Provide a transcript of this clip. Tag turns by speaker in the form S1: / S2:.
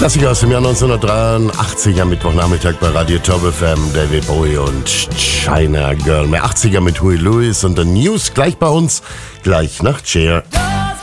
S1: Klassiker aus dem Jahr 1983 am Mittwochnachmittag bei Radio Top FM, David Bowie und China Girl. Mehr 80er mit Huey Lewis und The News gleich bei uns, gleich nach Cher.